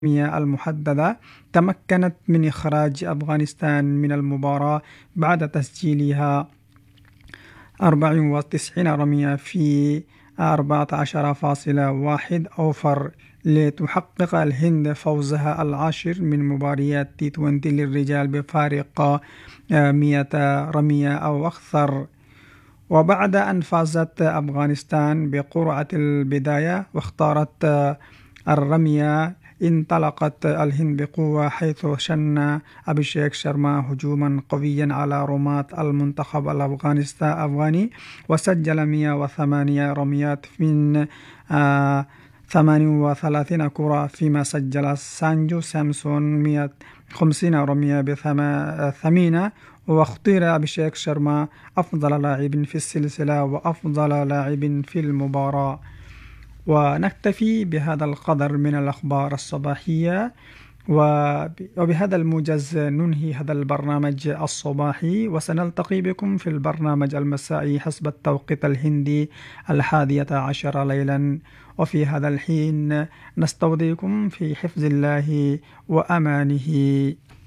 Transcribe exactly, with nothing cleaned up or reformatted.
المحددة تمكنت من إخراج أفغانستان من المباراة بعد تسجيلها أربعة وتسعين رمية في أربعة عشر فاصلة واحد أوفر، لتحقق الهند فوزها العاشر من مباريات تي عشرين للرجال بفارق مئة رمية أو أكثر. وبعد أن فازت أفغانستان بقرعة البداية واختارت الرمية، انطلقت الهند بقوة، حيث شن أبيشيك شرما هجوما قويا على رماة المنتخب الأفغاني وسجل مئة وثمانية رميات من آه ثمانية وثلاثين كرة، فيما سجل سانجو سامسون مئة وخمسين رمية بثمانية. واختير أبيشيك شرما أفضل لاعب في السلسلة وأفضل لاعب في المباراة. ونكتفي بهذا القدر من الأخبار الصباحية، وبهذا الموجز ننهي هذا البرنامج الصباحي، وسنلتقي بكم في البرنامج المسائي حسب التوقيت الهندي الحادية عشر ليلا. وفي هذا الحين نستودعكم في حفظ الله وأمانه.